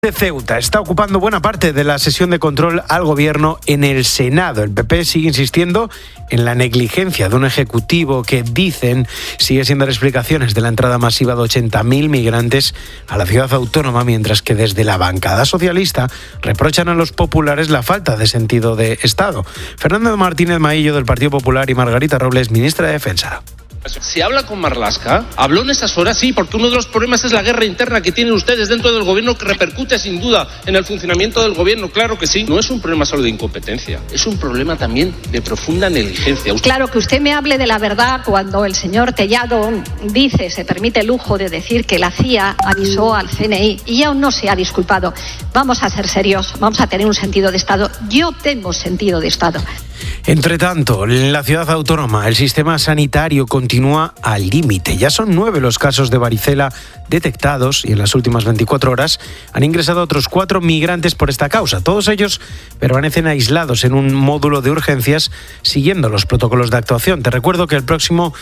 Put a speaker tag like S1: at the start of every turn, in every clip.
S1: De Ceuta está ocupando buena parte de la sesión de control al gobierno en el Senado. El PP sigue insistiendo en la negligencia de un ejecutivo que, dicen, sigue sin dar explicaciones de la entrada masiva de 80.000 migrantes a la ciudad autónoma, mientras que desde la bancada socialista reprochan a los populares la falta de sentido de Estado. Fernando Martínez Maillo, del Partido Popular, y Margarita Robles, ministra de Defensa.
S2: Si habla con Marlaska, habló en esas horas, sí, porque uno de los problemas es la guerra interna que tienen ustedes dentro del gobierno, que repercute sin duda en el funcionamiento del gobierno, claro que sí. No es un problema solo de incompetencia, es un problema también de profunda negligencia.
S3: Claro, que usted me hable de la verdad cuando el señor Tellado se permite el lujo de decir que la CIA avisó al CNI y aún no se ha disculpado. Vamos a ser serios, vamos a tener un sentido de Estado. Yo tengo sentido de Estado.
S1: Entre tanto, en la ciudad autónoma, el sistema sanitario continúa al límite. Ya son 9 los casos de varicela detectados y en las últimas 24 horas han ingresado otros 4 migrantes por esta causa. Todos ellos permanecen aislados en un módulo de urgencias siguiendo los protocolos de actuación. Te recuerdo que el próximo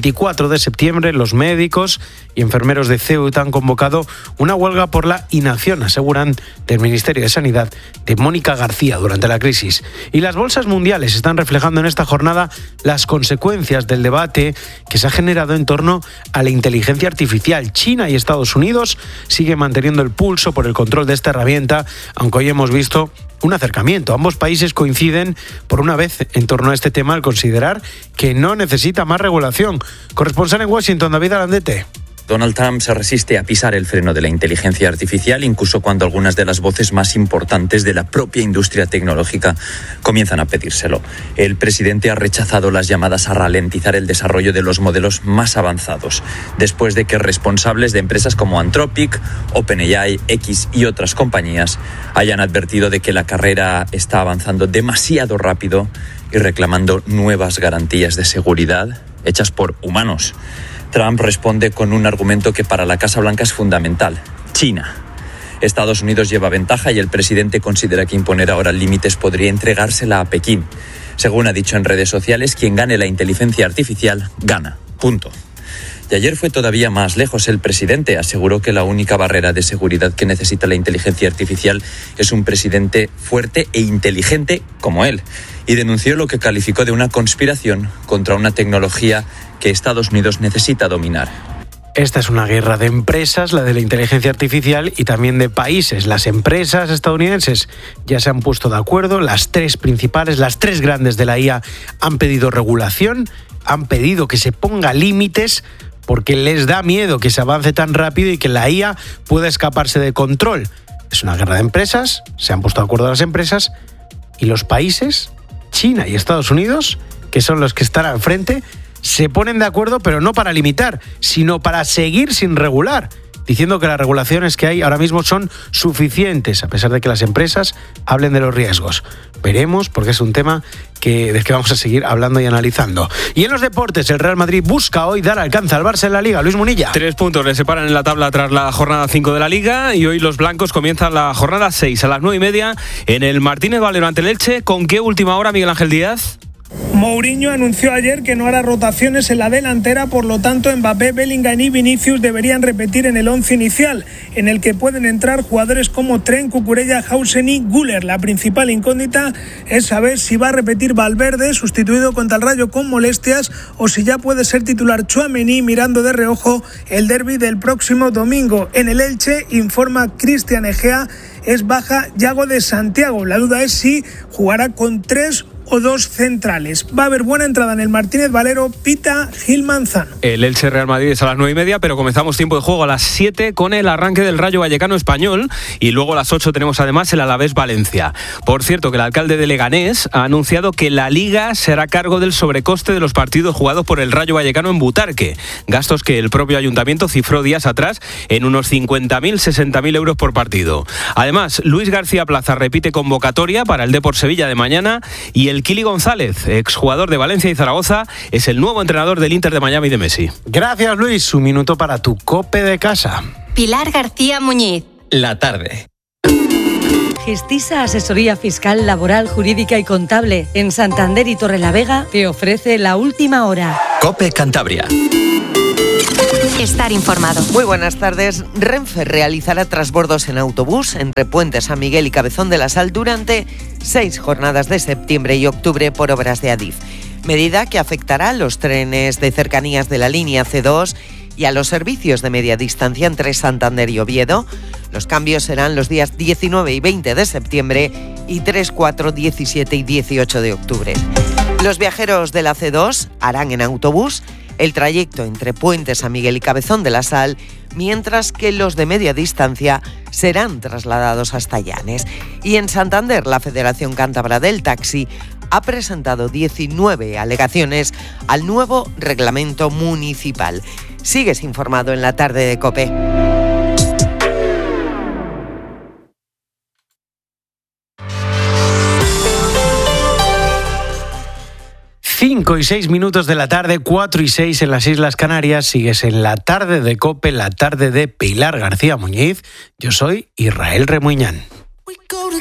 S1: 24 de septiembre los médicos y enfermeros de Ceuta han convocado una huelga por la inacción, aseguran, del Ministerio de Sanidad de Mónica García durante la crisis. Y las bolsas mundiales están reflejando en esta jornada las consecuencias del debate que se ha generado en torno a la inteligencia artificial. China y Estados Unidos siguen manteniendo el pulso por el control de esta herramienta, aunque hoy hemos visto un acercamiento. Ambos países coinciden por una vez en torno a este tema al considerar que no necesita más regulación. Corresponsal en Washington, David Alandete.
S4: Donald Trump se resiste a pisar el freno de la inteligencia artificial, incluso cuando algunas de las voces más importantes de la propia industria tecnológica comienzan a pedírselo. El presidente ha rechazado las llamadas a ralentizar el desarrollo de los modelos más avanzados, después de que responsables de empresas como Anthropic, OpenAI, X y otras compañías hayan advertido de que la carrera está avanzando demasiado rápido y reclamando nuevas garantías de seguridad hechas por humanos. Trump responde con un argumento que para la Casa Blanca es fundamental: China. Estados Unidos lleva ventaja y el presidente considera que imponer ahora límites podría entregársela a Pekín. Según ha dicho en redes sociales, quien gane la inteligencia artificial gana. Punto. Y ayer fue todavía más lejos. El presidente aseguró que la única barrera de seguridad que necesita la inteligencia artificial es un presidente fuerte e inteligente como él. Y denunció lo que calificó de una conspiración contra una tecnología que Estados Unidos necesita dominar.
S1: Esta es una guerra de empresas, la de la inteligencia artificial, y también de países. Las empresas estadounidenses ya se han puesto de acuerdo. Las 3 principales, las 3 grandes de la IA, han pedido regulación, han pedido que se ponga límites, porque les da miedo que se avance tan rápido y que la IA pueda escaparse de control. Es una guerra de empresas, se han puesto de acuerdo las empresas, y los países, China y Estados Unidos, que son los que están al frente, se ponen de acuerdo, pero no para limitar, sino para seguir sin regular, diciendo que las regulaciones que hay ahora mismo son suficientes, a pesar de que las empresas hablen de los riesgos. Veremos, porque es un tema del que vamos a seguir hablando y analizando. Y en los deportes, el Real Madrid busca hoy dar alcance al Barça en la Liga. Luis Munilla.
S5: 3 puntos le separan en la tabla tras la jornada 5 de la Liga, y hoy los blancos comienzan la jornada 6 a las 9:30 en el Martínez Valero ante el Elche. ¿Con qué última hora, Miguel Ángel Díaz?
S6: Mourinho anunció ayer que no hará rotaciones en la delantera, por lo tanto Mbappé, Bellingham y Vinicius deberían repetir en el 11 inicial, en el que pueden entrar jugadores como Trent, Cucurella, Hausen y Güler. La principal incógnita es saber si va a repetir Valverde, sustituido contra el Rayo con molestias, o si ya puede ser titular Tchouaméni, mirando de reojo el derbi del próximo domingo. En el Elche, informa Cristian Egea, es baja Yago de Santiago. La duda es si jugará con 3 o 2 centrales. Va a haber buena entrada en el Martínez Valero, pita Gil Manzano.
S5: El Elche Real Madrid es a las 9:30, pero comenzamos tiempo de juego a las 7 con el arranque del Rayo Vallecano Español, y luego a las 8 tenemos además el Alavés Valencia. Por cierto, que el alcalde de Leganés ha anunciado que la Liga será a cargo del sobrecoste de los partidos jugados por el Rayo Vallecano en Butarque, gastos que el propio ayuntamiento cifró días atrás en unos 50.000, 60.000 euros por partido. Además, Luis García Plaza repite convocatoria para el Depor Sevilla de mañana, y el Kili González, exjugador de Valencia y Zaragoza, es el nuevo entrenador del Inter de Miami de Messi.
S1: Gracias, Luis. Un minuto para tu COPE de casa.
S7: Pilar García Muñiz.
S8: La tarde.
S9: Gestisa Asesoría Fiscal, Laboral, Jurídica y Contable en Santander y Torrelavega te ofrece la última hora.
S8: COPE Cantabria.
S7: estar informado.
S8: Muy buenas tardes. Renfe realizará transbordos en autobús entre Puente San Miguel y Cabezón de la Sal durante 6 jornadas de septiembre y octubre por obras de Adif. Medida que afectará a los trenes de cercanías de la línea C2 y a los servicios de media distancia entre Santander y Oviedo. Los cambios serán los días 19 y 20 de septiembre y 3, 4, 17 y 18 de octubre. Los viajeros de la C2 harán en autobús el trayecto entre Puente San Miguel y Cabezón de la Sal, mientras que los de media distancia serán trasladados hasta Llanes. Y en Santander, la Federación Cántabra del Taxi ha presentado 19 alegaciones al nuevo reglamento municipal. Sigues informado en la tarde de COPE.
S1: Cinco y 6 minutos de la tarde, 4 y 6 en las Islas Canarias. Sigues en la tarde de COPE, la tarde de Pilar García Muñiz. Yo soy Israel Remuñán.